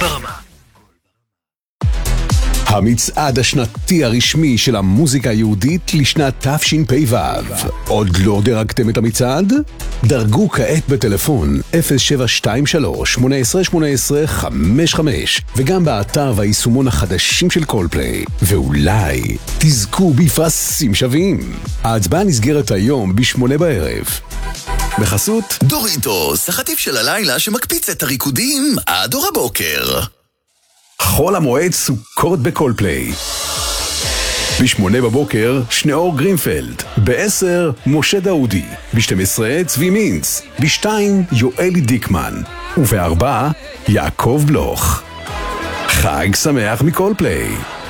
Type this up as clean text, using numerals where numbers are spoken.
ברמה. המצעד השנתי הרשמי של המוזיקה היהודית לשנת תשפ"ו. עוד לא דרגתם את המצעד? דרגו כעת בטלפון 0723-1818-55 וגם באתר והיישומון החדשים של קולפליי, ואולי תזכו בפרסים שווים. ההצבעה נסגרת היום ב8 בערב. בחסות דוריטוס, החטיף של הלילה שמקפיץ את הריקודים עד אור הבוקר. חול המועד סוכות בקולפליי. ב8 בבוקר שניאור גרינפלד, ב10 משה דאודי, ב12 צבי מינץ, ב2 יואלי דיקמן, וב4 יעקב בלוך. חג שמח מקולפליי.